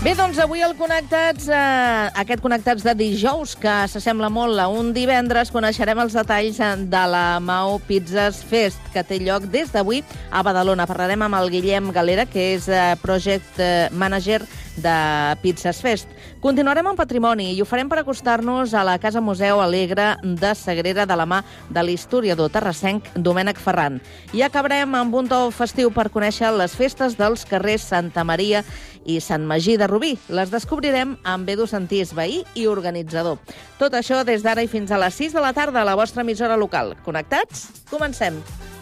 Bé, doncs avui el Connectats, aquest Connectats de dijous, que s'assembla molt a un divendres, coneixerem els detalls de la Mau Pizzas Fest, que té lloc des d'avui a Badalona. Parlarem amb el Guillem Galera, que és Project Manager de Pizzas Fest. Continuarem amb patrimoni i ho farem per acostar-nos a la Casa Museu Alegre de Sagrera de la mà de l'historiador terrassenc Domènec Ferran. I acabarem amb un to festiu per conèixer les festes dels carrers Santa Maria i Sant Magí de Rubí. Les descobrirem amb Edu Santís, veí i organitzador. Tot això des d'ara i fins a les 6 de la tarda a la vostra emissora local. Connectats? Comencem!